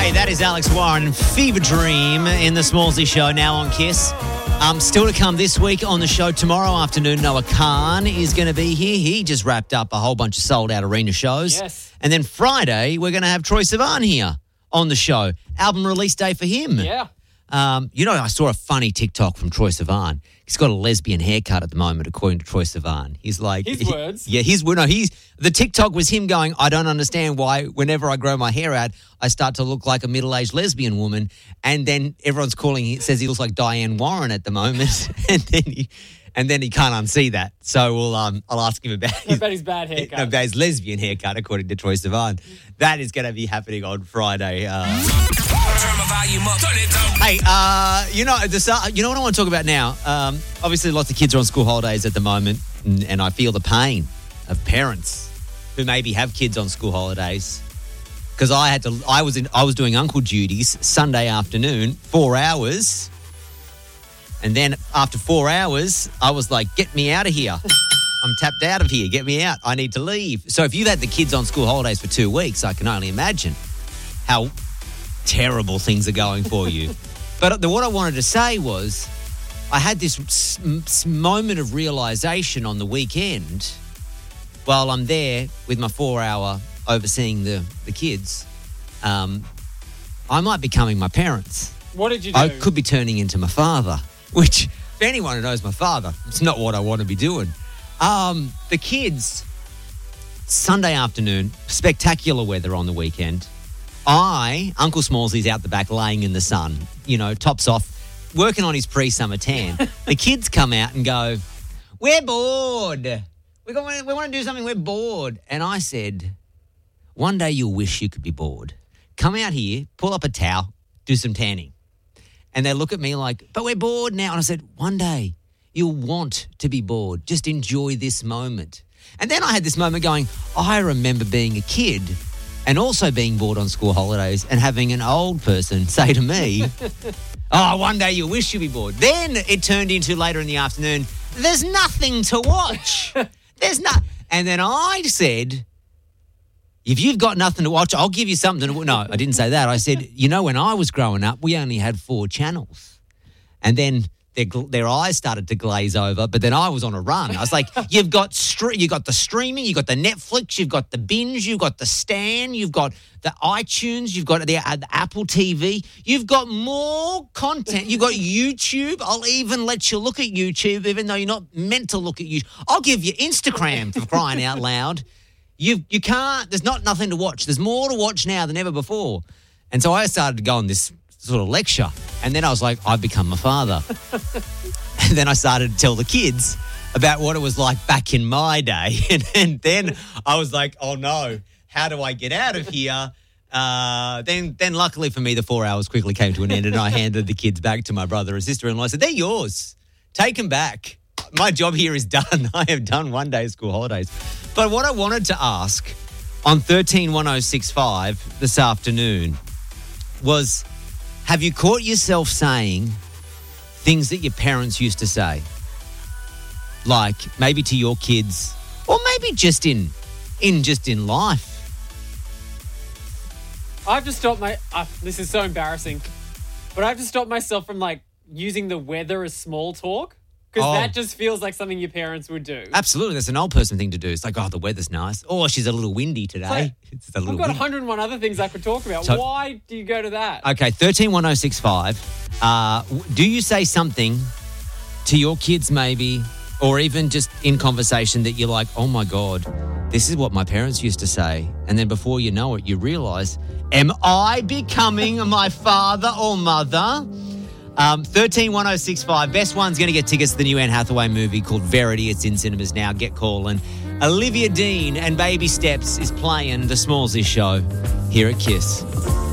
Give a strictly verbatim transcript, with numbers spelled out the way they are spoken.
Hey, that is Alex Warren, Fever Dream in the Smallsy Show, now on Kiss. Um, still to come this week on the show tomorrow afternoon, Noah Khan is going to be here. He just wrapped up a whole bunch of sold-out arena shows. Yes. And then Friday, we're going to have Troye Sivan here on the show. Album release day for him. Yeah. Um, you know, I saw a funny TikTok from Troye Sivan. He's got a lesbian haircut at the moment, according to Troye Sivan. He's like... His he, words. Yeah, his... No, he's... The TikTok was him going, I don't understand why whenever I grow my hair out, I start to look like a middle-aged lesbian woman. And then everyone's calling... He says he looks like Diane Warren at the moment. and then he... And then he can't unsee that. So we'll, um, I'll ask him about his, about his bad haircut. About his lesbian haircut, according to Troye Sivan. That is going to be happening on Friday. Uh, hey, uh, you know, the, you know what I want to talk about now? Um, obviously, lots of kids are on school holidays at the moment, and, and I feel the pain of parents who maybe have kids on school holidays. Because I had to, I was in, I was doing uncle duties Sunday afternoon, four hours. And then after four hours, I was like, get me out of here. I'm tapped out of here. Get me out. I need to leave. So if you've had the kids on school holidays for two weeks, I can only imagine how terrible things are going for you. But the, what I wanted to say was I had this s- s- moment of realisation on the weekend while I'm there with my four-hour overseeing the, the kids. Um, I might be becoming my parents. What did you do? I could be turning into my father. Which, if anyone who knows my father, it's not what I want to be doing. Um, the kids, Sunday afternoon, spectacular weather on the weekend. I, Uncle Smallsy's out the back laying in the sun, you know, tops off, working on his pre-summer tan. The kids come out and go, we're bored. We, got, we want to do something, we're bored. And I said, one day you'll wish you could be bored. Come out here, pull up a towel, do some tanning. And they look at me like, but we're bored now. And I said, one day you'll want to be bored. Just enjoy this moment. And then I had this moment going, I remember being a kid and also being bored on school holidays and having an old person say to me, oh, one day you'll wish you'd be bored. Then it turned into later in the afternoon, there's nothing to watch. There's not. And then I said, if you've got nothing to watch, I'll give you something to... No, I didn't say that. I said, you know, when I was growing up, we only had four channels. And then their their eyes started to glaze over, but then I was on a run. I was like, you've got stre- you got the streaming, you've got the Netflix, you've got the binge, you've got the Stan, you've got the iTunes, you've got the, uh, the Apple T V. You've got more content. You've got YouTube. I'll even let you look at YouTube, even though you're not meant to look at YouTube. I'll give you Instagram, for crying out loud. You you can't, there's not nothing to watch. There's more to watch now than ever before. And so I started to go on this sort of lecture. And then I was like, I've become a father. And then I started to tell the kids about what it was like back in my day. And, and then I was like, oh no, how do I get out of here? Uh, then then luckily for me, the four hours quickly came to an end and I handed the kids back to my brother and sister-in-law. I said, they're yours. Take them back. My job here is done. I have done one day of school holidays. But what I wanted to ask on thirteen one oh six five this afternoon was, have you caught yourself saying things that your parents used to say? Like maybe to your kids or maybe just in in just in life. I have to stop my... Uh, this is so embarrassing. But I have to stop myself from, like, using the weather as small talk. Because Oh. that just feels like something your parents would do. Absolutely. That's an old person thing to do. It's like, oh, the weather's nice. Oh, she's a little windy today. Like, It's a little I've got windy. one hundred and one other things I could talk about. So- Why do you go to that? Okay, thirteen one oh six five. Uh, w- do you say something to your kids maybe, or even just in conversation that you're like, oh my God, this is what my parents used to say. And then before you know it, you realise, am I becoming my father or mother? Um, thirteen one oh six five. Best one's going to get tickets to the new Anne Hathaway movie called Verity. It's in cinemas now. Get calling. Olivia Dean and Baby Steps is playing the Smallsy Show here at Kiss.